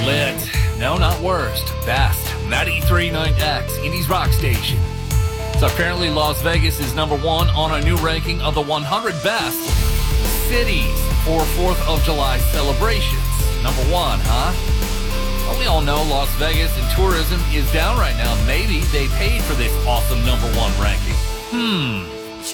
Lit. No, not worst. Best. 93.9X, Indies Rock Station. So apparently Las Vegas is number one on a new ranking of the 100 best cities for 4th of July celebrations. Number one, huh? Well, we all know Las Vegas and tourism is down right now. Maybe they paid for this awesome number one ranking.